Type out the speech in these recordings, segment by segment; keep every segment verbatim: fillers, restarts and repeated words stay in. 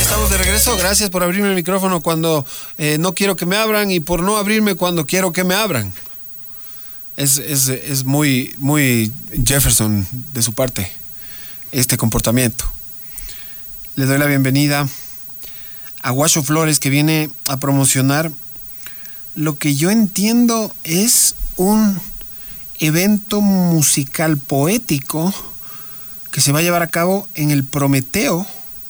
estamos de regreso. Gracias por abrirme el micrófono cuando eh, no quiero que me abran y por no abrirme cuando quiero que me abran. Es, es, es muy, muy Jefferson de su parte, este comportamiento. Le doy la bienvenida a Guacho Flores, que viene a promocionar lo que yo entiendo es un evento musical poético que se va a llevar a cabo en el Prometeo.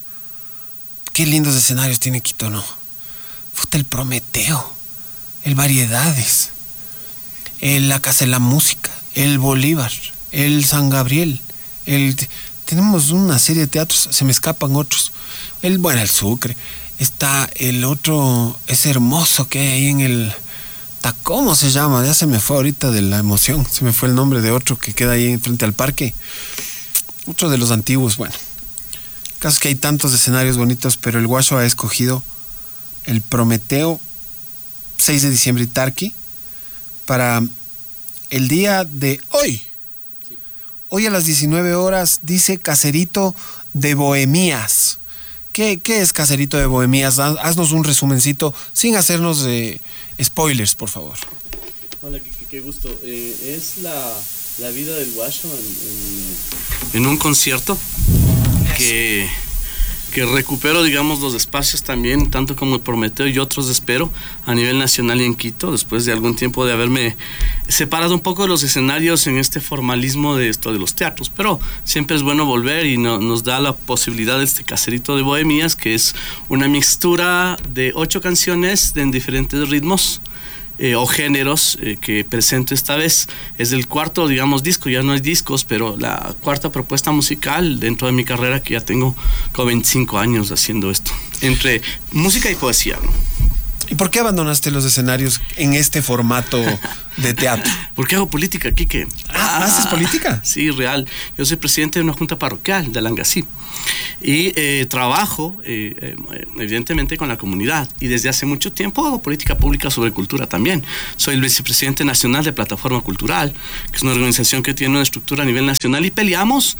Qué lindos escenarios tiene Quito, ¿no? Puta, el Prometeo, el Variedades, el la Casa de la Música, el Bolívar, el San Gabriel, el... Tenemos una serie de teatros, se me escapan otros. El, bueno, el Sucre. Está el otro, ese hermoso que hay ahí en el... ¿Cómo se llama? Ya se me fue ahorita de la emoción. Se me fue el nombre de otro que queda ahí frente al parque. Otro de los antiguos, bueno. El caso es que hay tantos escenarios bonitos, pero el Guacho ha escogido el Prometeo, seis de diciembre, Itarqui, para el día de hoy. Sí. Hoy a las diecinueve horas dice Caserito de Bohemías. ¿Qué, qué es Caserito de Bohemías? Haznos un resumencito sin hacernos eh, spoilers, por favor. Hola, qué, qué gusto. Eh, es la, la vida del Guacho en, en, en un concierto que, que recupero, digamos, los espacios también, tanto como el Prometeo y otros espero, a nivel nacional y en Quito, después de algún tiempo de haberme separado un poco de los escenarios en este formalismo de esto de los teatros, pero siempre es bueno volver y no, nos da la posibilidad de este Caserito de Bohemías, que es una mixtura de ocho canciones en diferentes ritmos eh, o géneros eh, que presento esta vez. Es el cuarto, digamos, disco, ya no hay discos, pero la cuarta propuesta musical dentro de mi carrera, que ya tengo como veinticinco años haciendo esto, entre música y poesía, ¿no? ¿Y por qué abandonaste los escenarios en este formato de teatro? ¿Por qué hago política, Quique? Ah, ¿haces política? Sí, real. Yo soy presidente de una junta parroquial de Alangasí y eh, trabajo eh, eh, evidentemente con la comunidad, y desde hace mucho tiempo hago política pública sobre cultura también. Soy el vicepresidente nacional de Plataforma Cultural, que es una organización que tiene una estructura a nivel nacional, y peleamos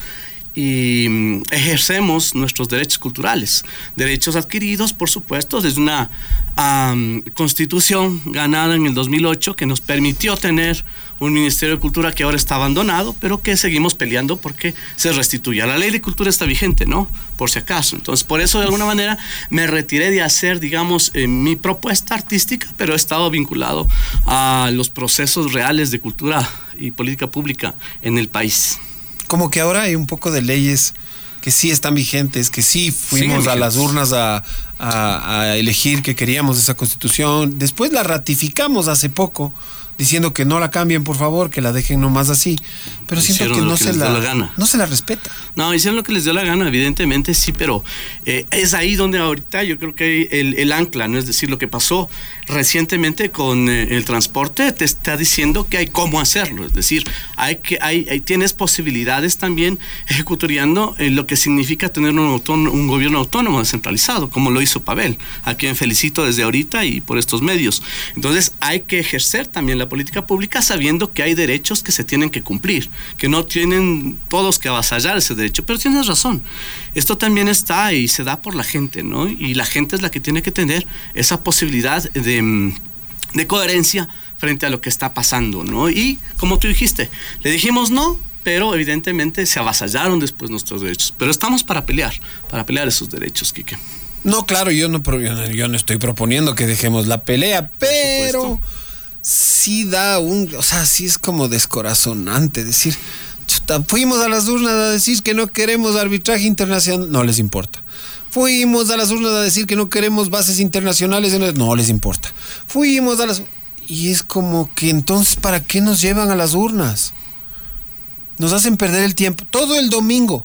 y ejercemos nuestros derechos culturales, derechos adquiridos, por supuesto, desde una um, constitución ganada en el dos mil ocho que nos permitió tener un Ministerio de Cultura que ahora está abandonado, pero que seguimos peleando porque se restituya. La ley de cultura está vigente, ¿no? Por si acaso. Entonces, por eso, de alguna manera, me retiré de hacer, digamos, eh, mi propuesta artística, pero he estado vinculado a los procesos reales de cultura y política pública en el país. Como que ahora hay un poco de leyes que sí están vigentes, que sí fuimos sí, a las urnas a, a, a elegir que queríamos esa constitución. Después la ratificamos hace poco, diciendo que no la cambien, por favor, que la dejen nomás así. Pero siento que no se la, la no se la respeta. No, hicieron lo que les dio la gana, evidentemente sí, pero eh, es ahí donde ahorita yo creo que el, el ancla, ¿no? Es decir, lo que pasó recientemente con eh, el transporte te está diciendo que hay cómo hacerlo. Es decir, hay que hay, hay tienes posibilidades también ejecutoriando eh, lo que significa tener un, autónomo, un gobierno autónomo descentralizado, como lo hizo Pavel, a quien felicito desde ahorita y por estos medios. Entonces hay que ejercer también la política pública sabiendo que hay derechos que se tienen que cumplir, que no tienen todos que avasallar ese derecho, pero tienes razón, esto también está y se da por la gente, ¿no? Y la gente es la que tiene que tener esa posibilidad de, de coherencia frente a lo que está pasando, ¿no? Y como tú dijiste, le dijimos no, pero evidentemente se avasallaron después nuestros derechos, pero estamos para pelear, para pelear esos derechos, Quique. No, claro, yo no, yo no estoy proponiendo que dejemos la pelea, pero sí da un, o sea, sí es como descorazonante decir, chuta, fuimos a las urnas a decir que no queremos arbitraje internacional, no les importa. Fuimos a las urnas a decir que no queremos bases internacionales, no les importa. Fuimos a las... Y es como que entonces, ¿para qué nos llevan a las urnas? Nos hacen perder el tiempo. Todo el domingo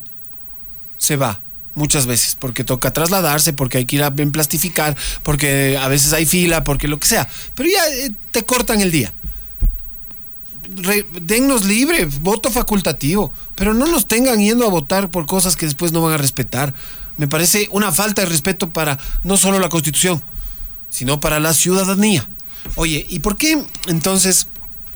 se va. Muchas veces, porque toca trasladarse, porque hay que ir a emplastificar, porque a veces hay fila, porque lo que sea. Pero ya eh, te cortan el día. Re, dennos libre, voto facultativo, pero no nos tengan yendo a votar por cosas que después no van a respetar. Me parece una falta de respeto para no solo la Constitución, sino para la ciudadanía. Oye, ¿y por qué entonces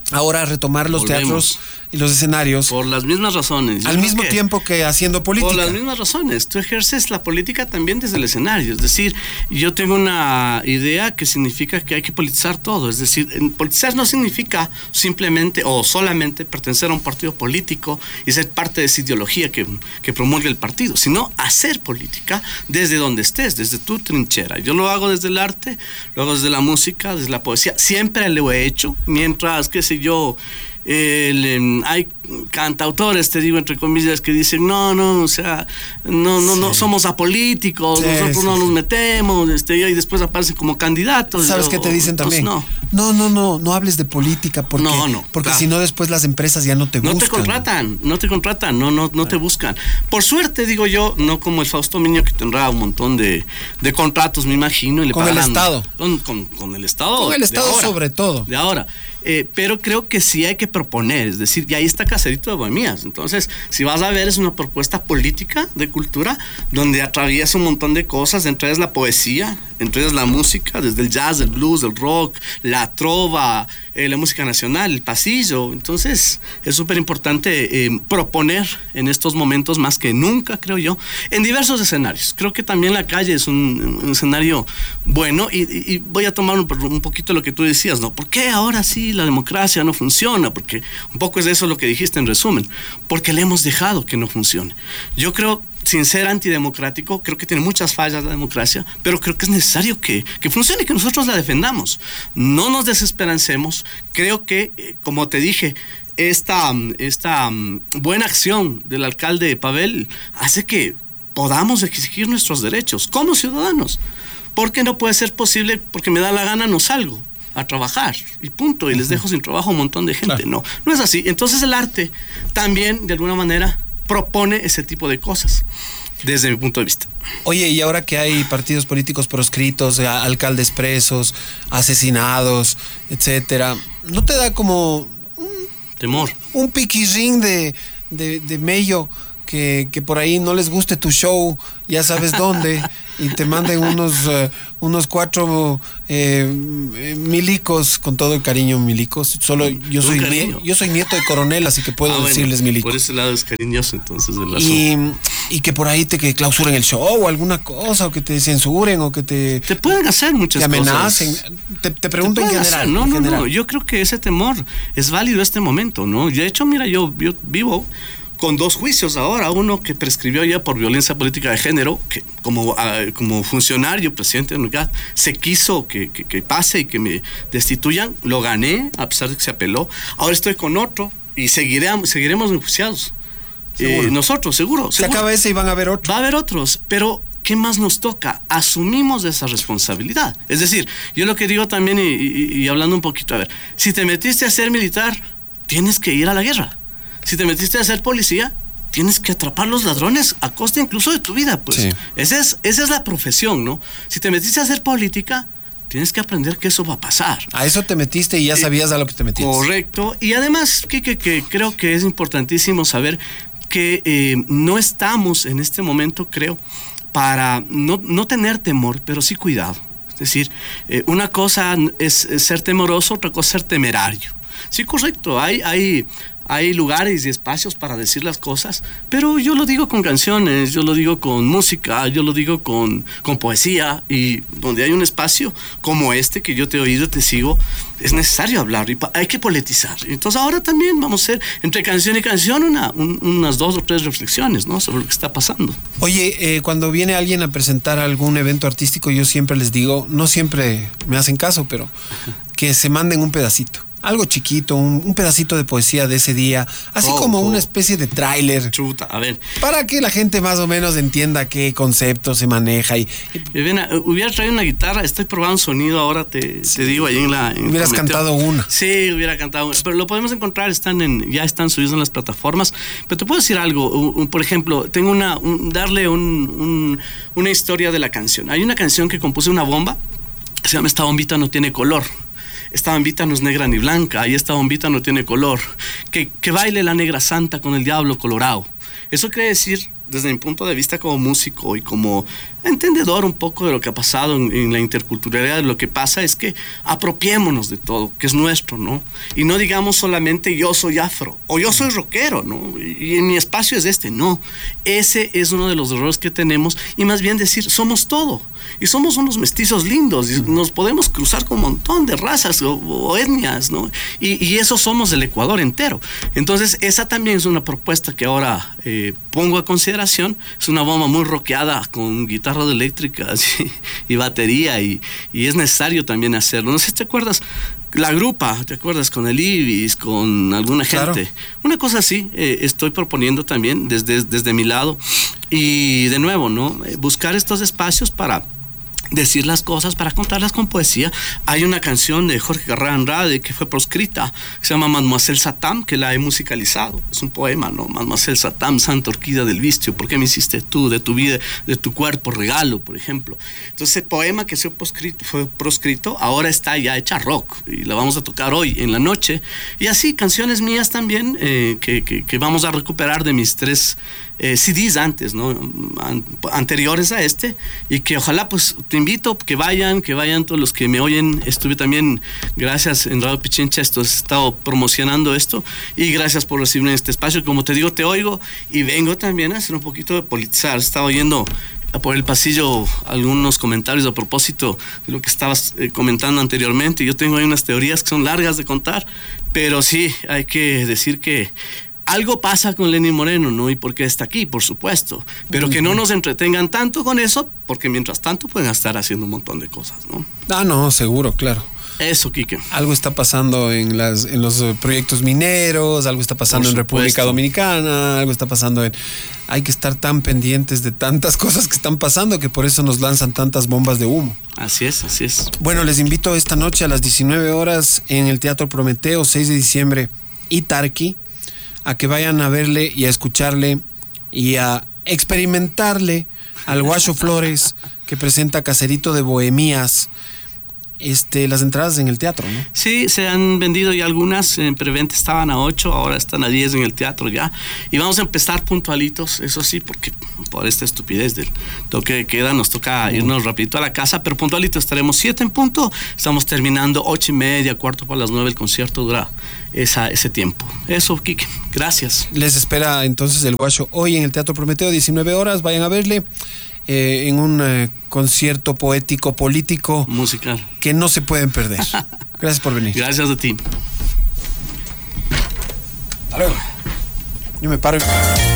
ahora retomar los Volvemos. teatros y los escenarios Por las mismas razones. Yo al creo mismo que- tiempo que haciendo política. Por las mismas razones. Tú ejerces la política también desde el escenario. Es decir, yo tengo una idea que significa que hay que politizar todo. Es decir, en- politizar no significa simplemente o solamente pertenecer a un partido político y ser parte de esa ideología que, que promulga el partido, sino hacer política desde donde estés, desde tu trinchera. Yo lo hago desde el arte, lo hago desde la música, desde la poesía. Siempre lo he hecho, mientras, qué sé yo, El, em, hay cantautores, te digo entre comillas, que dicen no, no, o sea, no, no, Sí. no somos apolíticos, Sí, nosotros sí, no sí. nos metemos, este, y después aparecen como candidatos. ¿Sabes o- qué te dicen entonces, también? No, No, no, no, no hables de política porque, No, no, porque claro. si no después las empresas ya no te no buscan. te contratan, no te contratan, no, no, no te buscan. Por suerte, digo yo, no como el Fausto Miño, que tendrá un montón de, de contratos, me imagino, y le Con el pagarán- Estado. Con, con, con el Estado. Con el de Estado ahora, sobre todo. De ahora. Eh, pero creo que sí hay que proponer, es decir, y ahí está Caserito de Bohemias. Entonces, si vas a ver, es una propuesta política de cultura donde atraviesa un montón de cosas, entre ellas la poesía, entre ellas la música, desde el jazz, el blues, el rock, la trova, eh, la música nacional, el pasillo. Entonces, es súper importante eh, proponer en estos momentos más que nunca, creo yo, en diversos escenarios. Creo que también la calle es un, un escenario bueno y, y- y voy a tomar un, un poquito lo que tú decías, ¿no? ¿Por qué ahora sí la democracia no funciona? Porque un poco es eso lo que dijiste en resumen. Porque le hemos dejado que no funcione. Yo creo, sin ser antidemocrático, creo que tiene muchas fallas la democracia, pero creo que es necesario que, que funcione, que nosotros la defendamos. No nos desesperancemos. Creo que, eh, como te dije, esta, esta um, buena acción del alcalde Pavel hace que podamos exigir nuestros derechos como ciudadanos. Porque no puede ser posible, porque me da la gana, no salgo a trabajar y punto, y les dejo sin trabajo a un montón de gente. Claro. No, no es así. Entonces el arte también, de alguna manera, propone ese tipo de cosas, desde mi punto de vista. Oye, y ahora que hay partidos políticos proscritos, a- alcaldes presos, asesinados, etcétera, ¿no te da como Temor. un piquirrín de, de, de mello que, que por ahí no les guste tu show, ya sabes dónde, y te manden unos, eh, unos cuatro eh, eh, milicos, con todo el cariño, milicos? Solo yo Con soy, cariño. nie- yo soy nieto de coronel, así que puedo Ah, bueno, decirles milicos. por ese lado es cariñoso entonces el asunto. Y, y que por ahí te que clausuren el show o alguna cosa, o que te censuren, o que te, Te pueden hacer muchas te amenacen. cosas. Te, te pregunto Te en pueden general. hacer. No, en no, general. no. Yo creo que ese temor es válido en este momento, ¿no? De hecho, mira, yo, yo vivo con dos juicios ahora. Uno que prescribió ya por violencia política de género, que como, ah, como funcionario, presidente de la unidad, se quiso que, que, que pase y que me destituyan. Lo gané, a pesar de que se apeló. Ahora estoy con otro y seguiré, seguiremos enjuiciados. Seguro. Eh, nosotros, seguro. Se seguro. acaba ese y van a haber otro. Va a haber otros, pero ¿qué más nos toca? Asumimos esa responsabilidad. Es decir, yo lo que digo también, y, y- y hablando un poquito, a ver, si te metiste a ser militar, tienes que ir a la guerra. Si te metiste a ser policía, tienes que atrapar los ladrones a costa incluso de tu vida, pues. Sí. Esa es, esa es la profesión, ¿no? Si te metiste a hacer política, tienes que aprender que eso va a pasar. A eso te metiste y ya sabías a lo que te metiste. Correcto. Y además, que, que, que creo que es importantísimo saber que eh, no estamos en este momento, creo, para no, no tener temor, pero sí cuidado. Es decir, eh, una cosa es, es ser temoroso, otra cosa es ser temerario. Sí, correcto. Hay, hay, hay lugares y espacios para decir las cosas, pero yo lo digo con canciones, yo lo digo con música, yo lo digo con, con poesía, y donde hay un espacio como este que yo te he oído, te sigo, es necesario hablar y pa- hay que politizar. Entonces ahora también vamos a hacer entre canción y canción una, un- unas dos o tres reflexiones, ¿no?, sobre lo que está pasando. Oye, eh, cuando viene alguien a presentar algún evento artístico, yo siempre les digo, no siempre me hacen caso, pero que se manden un pedacito. Algo chiquito, un, un pedacito de poesía de ese día, así Oh, como oh. una especie de tráiler, Chuta, a ver. para que la gente más o menos entienda qué concepto se maneja. Y, y Eh, ven, eh, hubiera traído una guitarra, estoy probando un sonido ahora, te, Sí. te digo, ahí en la... en hubieras Prometeo. cantado una. Sí, hubiera cantado una, pero lo podemos encontrar, están en, ya están subidos en las plataformas. Pero te puedo decir algo, u- u- por ejemplo, tengo una, un- darle un, un- una historia de la canción. Hay una canción que compuse, una bomba, que se llama Esta bombita no tiene color. Esta bombita no es negra ni blanca, y esta bombita no tiene color. Que, que baile la negra santa con el diablo colorado. Eso quiere decir desde mi punto de vista como músico y como entendedor un poco de lo que ha pasado en, en la interculturalidad, lo que pasa es que apropiémonos de todo, que es nuestro, ¿no? Y no digamos solamente yo soy afro o yo soy rockero, ¿no? Y, y en mi espacio es este, no. Ese es uno de los errores que tenemos, y más bien decir, somos todo. Y somos unos mestizos lindos, y nos podemos cruzar con un montón de razas o, o etnias, ¿no? Y, y eso somos el Ecuador entero. Entonces, esa también es una propuesta que ahora eh, pongo a consideración. Es una bomba muy rockeada con guitarras eléctricas y, y batería, y, y es necesario también hacerlo. No sé si te acuerdas, la grupa, ¿te acuerdas? Con el Ibis, con alguna gente. Claro. Una cosa así eh, estoy proponiendo también desde, desde mi lado. Y de nuevo, ¿no? Buscar estos espacios para decir las cosas, para contarlas con poesía. Hay una canción de Jorge Garrá Andrade que fue proscrita, que se llama Mademoiselle Satam, que la he musicalizado. Es un poema, ¿no? Mademoiselle Satam, santa orquídea del vicio, ¿por qué me hiciste tú de tu vida, de tu cuerpo regalo, por ejemplo? Entonces, ese poema que se proscrito, fue proscrito, ahora está ya hecha rock, y la vamos a tocar hoy en la noche. Y así, canciones mías también, eh, que, que, que vamos a recuperar de mis tres eh, C Ds antes, ¿no? An- anteriores a este, y que ojalá, pues, te invito que vayan, que vayan todos los que me oyen. Estuve también, gracias, en Radio Pichincha, esto, he estado promocionando esto, y gracias por recibirme en este espacio. Como te digo, te oigo y vengo también a hacer un poquito de politizar. Estaba oyendo por el pasillo algunos comentarios a propósito de lo que estabas eh, comentando anteriormente. Yo tengo ahí unas teorías que son largas de contar, pero sí, hay que decir que algo pasa con Lenín Moreno, ¿no? Y por qué está aquí, por supuesto. Pero que no nos entretengan tanto con eso, porque mientras tanto pueden estar haciendo un montón de cosas, ¿no? Ah, no, seguro, claro. Eso, Quique. Algo está pasando en, las, en los proyectos mineros, algo está pasando en República Dominicana, algo está pasando en... Hay que estar tan pendientes de tantas cosas que están pasando, que por eso nos lanzan tantas bombas de humo. Así es, así es. Bueno, les invito esta noche a las diecinueve horas en el Teatro Prometeo, seis de diciembre, Itarqui, a que vayan a verle y a escucharle y a experimentarle al Guacho Flores, que presenta Caserito de Bohemías. Este, las entradas en el teatro, ¿no? Sí, se han vendido ya algunas. En preventa estaban a ocho, ahora están a diez en el teatro ya. Y vamos a empezar puntualitos, eso sí, porque por esta estupidez del toque de queda nos toca irnos rapidito a la casa, pero puntualitos estaremos siete en punto. Estamos terminando ocho y media, cuarto para las nueve. El concierto dura esa, ese tiempo. Eso, Kike, gracias. Les espera entonces el Guacho hoy en el Teatro Prometeo, diecinueve horas. Vayan a verle. Eh, en un eh, concierto poético, político, musical, que no se pueden perder. Gracias por venir. Gracias a ti. Hasta luego. Yo me paro.